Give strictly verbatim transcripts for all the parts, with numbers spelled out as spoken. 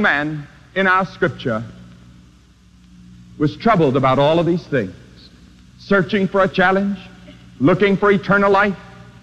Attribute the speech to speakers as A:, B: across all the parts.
A: man in our scripture was troubled about all of these things, searching for a challenge, looking for eternal life,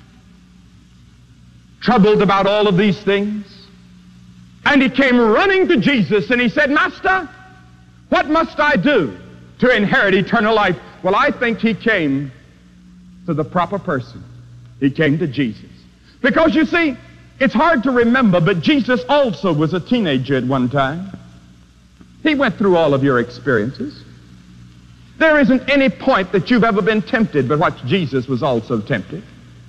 A: troubled about all of these things. And he came running to Jesus and he said, Master, what must I do to inherit eternal life? Well, I think he came to the proper person. He came to Jesus. Because you see, it's hard to remember, but Jesus also was a teenager at one time. He went through all of your experiences. There isn't any point that you've ever been tempted but what Jesus was also tempted.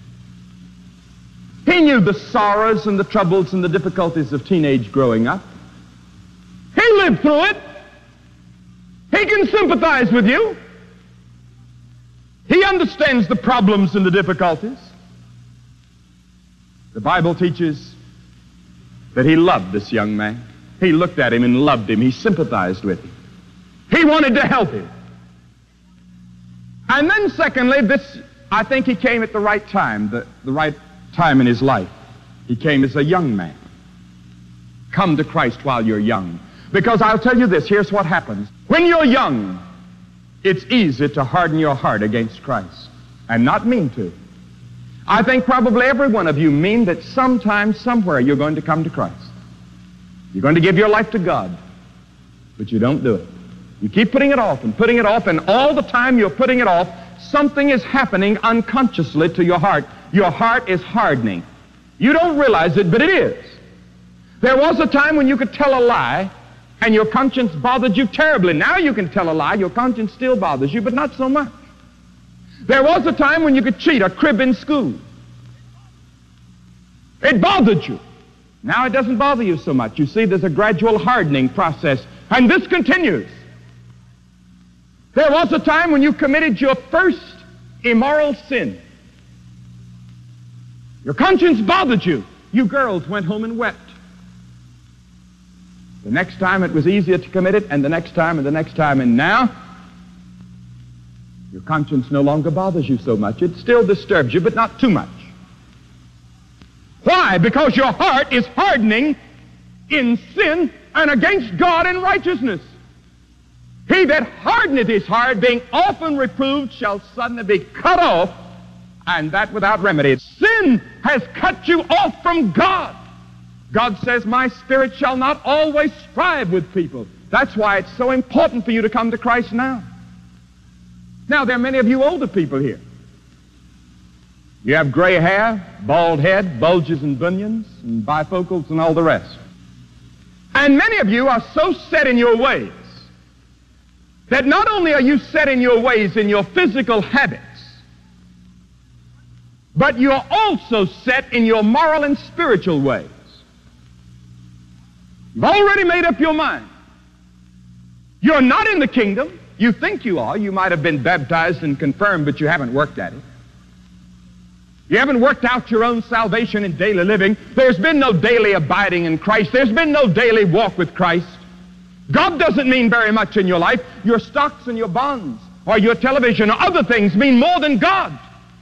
A: He knew the sorrows and the troubles and the difficulties of teenage growing up. He lived through it. He can sympathize with you. He understands the problems and the difficulties. The Bible teaches that he loved this young man. He looked at him and loved him. He sympathized with him. He wanted to help him. And then secondly, this, I think he came at the right time, the, the right time in his life. He came as a young man. Come to Christ while you're young. Because I'll tell you this, here's what happens. When you're young, it's easy to harden your heart against Christ and not mean to. I think probably every one of you mean that sometime, somewhere, you're going to come to Christ. You're going to give your life to God, but you don't do it. You keep putting it off and putting it off, and all the time you're putting it off, something is happening unconsciously to your heart. Your heart is hardening. You don't realize it, but it is. There was a time when you could tell a lie, and your conscience bothered you terribly. Now you can tell a lie, your conscience still bothers you, but not so much. There was a time when you could cheat or crib in school. It bothered you. Now it doesn't bother you so much. You see, there's a gradual hardening process, and this continues. There was a time when you committed your first immoral sin. Your conscience bothered you. You girls went home and wept. The next time it was easier to commit it, and the next time, and the next time, and now your conscience no longer bothers you so much. It still disturbs you, but not too much. Why? Because your heart is hardening in sin and against God in righteousness. He that hardeneth his heart, being often reproved, shall suddenly be cut off, and that without remedy. Sin has cut you off from God. God says, my spirit shall not always strive with people. That's why it's so important for you to come to Christ now. Now, there are many of you older people here. You have gray hair, bald head, bulges and bunions, and bifocals and all the rest. And many of you are so set in your ways that not only are you set in your ways in your physical habits, but you're also set in your moral and spiritual ways. You've already made up your mind. You're not in the kingdom. You think you are. You might have been baptized and confirmed, but you haven't worked at it. You haven't worked out your own salvation in daily living. There's been no daily abiding in Christ. There's been no daily walk with Christ. God doesn't mean very much in your life. Your stocks and your bonds, or your television, or other things mean more than God.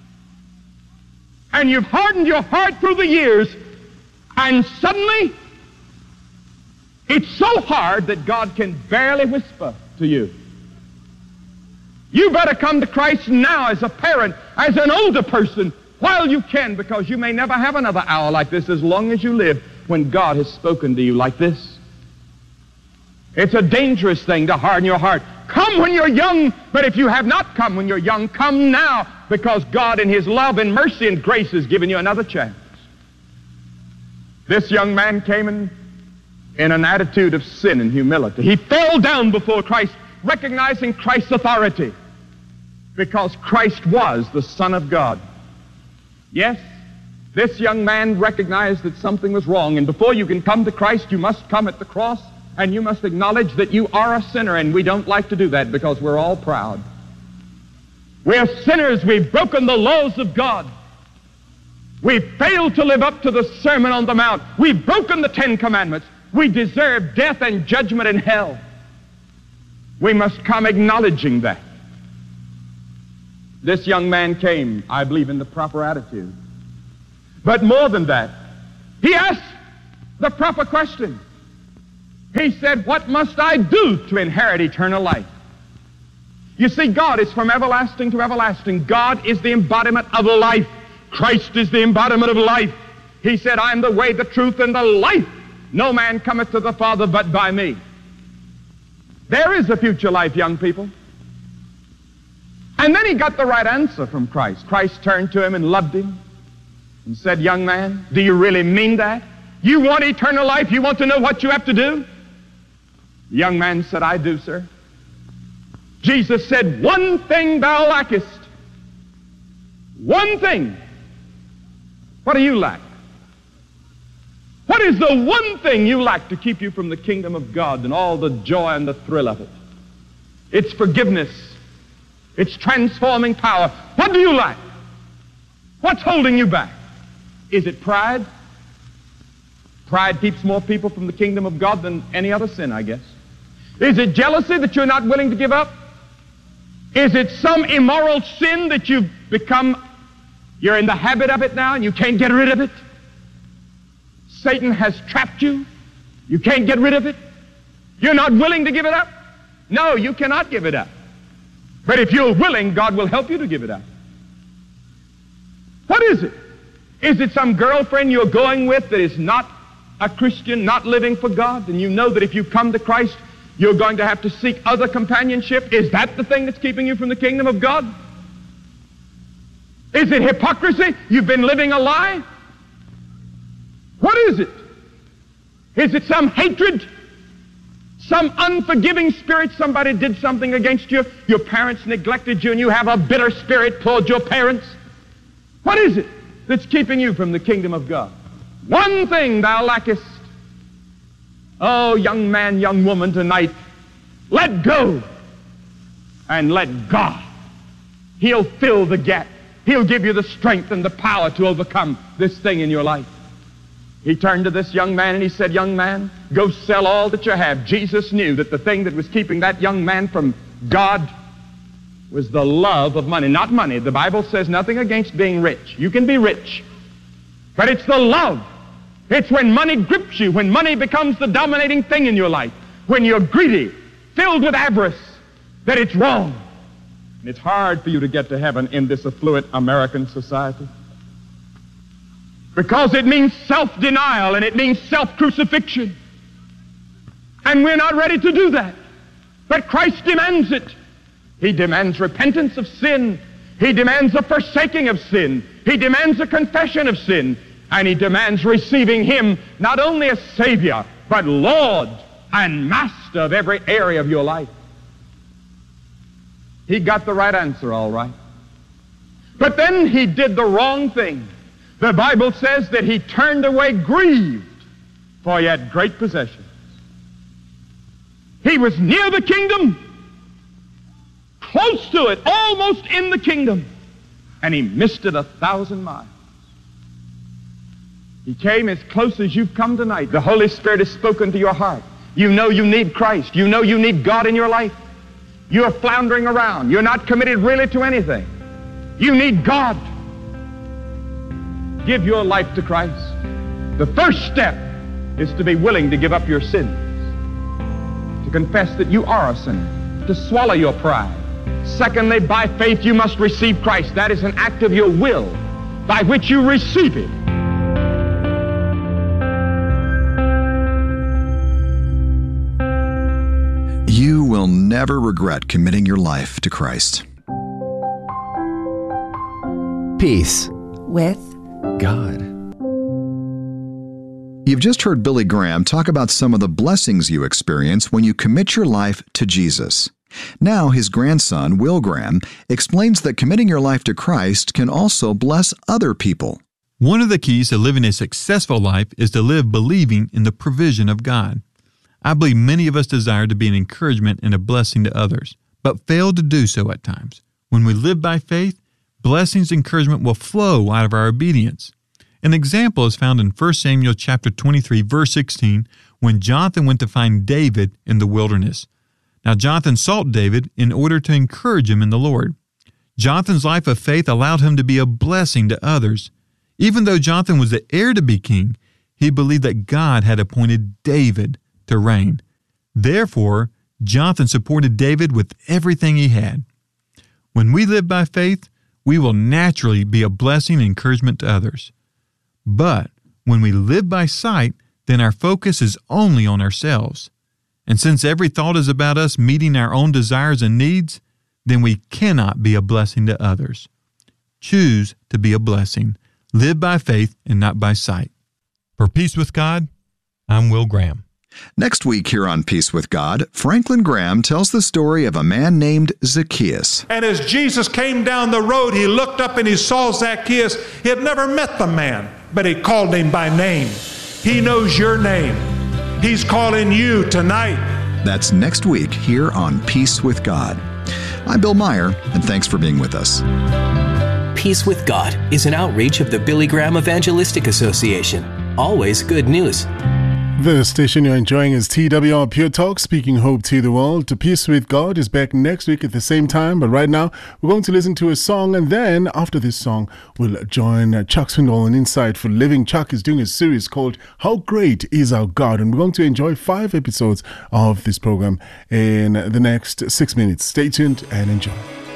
A: And you've hardened your heart through the years, and suddenly it's so hard that God can barely whisper to you. You better come to Christ now as a parent, as an older person, while you can, because you may never have another hour like this as long as you live when God has spoken to you like this. It's a dangerous thing to harden your heart. Come when you're young, but if you have not come when you're young, come now, because God in His love and mercy and grace has given you another chance. This young man came in, in an attitude of sin and humility. He fell down before Christ, recognizing Christ's authority, because Christ was the Son of God. Yes, this young man recognized that something was wrong, and before you can come to Christ, you must come at the cross, and you must acknowledge that you are a sinner, and we don't like to do that because we're all proud. We're sinners. We've broken the laws of God. We've failed to live up to the Sermon on the Mount. We've broken the Ten Commandments. We deserve death and judgment in hell. We must come acknowledging that. This young man came, I believe, in the proper attitude. But more than that, he asked the proper question. He said, what must I do to inherit eternal life? You see, God is from everlasting to everlasting. God is the embodiment of life. Christ is the embodiment of life. He said, I am the way, the truth, and the life. No man cometh to the Father but by me. There is a future life, young people. And then he got the right answer from Christ. Christ turned to him and loved him and said, young man, do you really mean that? You want eternal life? You want to know what you have to do? The young man said, I do, sir. Jesus said, one thing thou lackest. One thing. What do you lack? What is the one thing you lack to keep you from the kingdom of God and all the joy and the thrill of it? It's forgiveness. It's transforming power. What do you lack? What's holding you back? Is it pride? Pride keeps more people from the kingdom of God than any other sin, I guess. Is it jealousy that you're not willing to give up? Is it some immoral sin that you've become, you're in the habit of it now and you can't get rid of it? Satan has trapped you. You can't get rid of it. You're not willing to give it up? No, you cannot give it up. But if you're willing, God will help you to give it up. What is it? Is it some girlfriend you're going with that is not a Christian, not living for God, and you know that if you come to Christ, you're going to have to seek other companionship? Is that the thing that's keeping you from the kingdom of God? Is it hypocrisy? You've been living a lie? What is it? Is it some hatred? Some unforgiving spirit? Somebody did something against you? Your parents neglected you and you have a bitter spirit towards your parents? What is it that's keeping you from the kingdom of God? One thing thou lackest. Oh, young man, young woman, tonight, let go and let God. He'll fill the gap. He'll give you the strength and the power to overcome this thing in your life. He turned to this young man and he said, young man, go sell all that you have. Jesus knew that the thing that was keeping that young man from God was the love of money. Not money. The Bible says nothing against being rich. You can be rich. But it's the love. It's when money grips you, when money becomes the dominating thing in your life, when you're greedy, filled with avarice, that it's wrong. And it's hard for you to get to heaven in this affluent American society. Because it means self-denial and it means self-crucifixion. And we're not ready to do that. But Christ demands it. He demands repentance of sin. He demands a forsaking of sin. He demands a confession of sin. And he demands receiving him not only as Savior, but Lord and Master of every area of your life. He got the right answer, all right. But then he did the wrong thing. The Bible says that he turned away grieved, for he had great possessions. He was near the kingdom, close to it, almost in the kingdom, and he missed it a thousand miles. He came as close as you've come tonight. The Holy Spirit has spoken to your heart. You know you need Christ. You know you need God in your life. You're floundering around. You're not committed really to anything. You need God. Give your life to Christ. The first step is to be willing to give up your sins, to confess that you are a sinner, to swallow your pride. Secondly, by faith you must receive Christ. That is an act of your will by which you receive Him.
B: You will never regret committing your life to Christ.
C: Peace
D: with
C: God.
B: You've just heard Billy Graham talk about some of the blessings you experience when you commit your life to Jesus. Now his grandson, Will Graham, explains that committing your life to Christ can also bless other people.
E: One of the keys to living a successful life is to live believing in the provision of God. I believe many of us desire to be an encouragement and a blessing to others, but fail to do so at times. When we live by faith, blessings and encouragement will flow out of our obedience. An example is found in First Samuel chapter twenty-three, verse sixteen, when Jonathan went to find David in the wilderness. Now Jonathan sought David in order to encourage him in the Lord. Jonathan's life of faith allowed him to be a blessing to others. Even though Jonathan was the heir to be king, he believed that God had appointed David to reign. Therefore, Jonathan supported David with everything he had. When we live by faith, we will naturally be a blessing and encouragement to others. But when we live by sight, then our focus is only on ourselves. And since every thought is about us meeting our own desires and needs, then we cannot be a blessing to others. Choose to be a blessing. Live by faith and not by sight. For Peace with God, I'm Will Graham.
B: Next week here on Peace with God, Franklin Graham tells the story of a man named Zacchaeus.
D: And as Jesus came down the road, he looked up and he saw Zacchaeus. He had never met the man, but he called him by name. He knows your name. He's calling you tonight.
B: That's next week here on Peace with God. I'm Bill Meyer, and thanks for being with us.
F: Peace with God is an outreach of the Billy Graham Evangelistic Association. Always good news.
G: The station you're enjoying is T W R Pure Talk, speaking hope to the world. To Peace with God is back next week at the same time. But right now, we're going to listen to a song. And then after this song, we'll join Chuck Swindoll on Insight for Living. Chuck is doing a series called How Great Is Our God? And we're going to enjoy five episodes of this program in the next six minutes. Stay tuned and enjoy.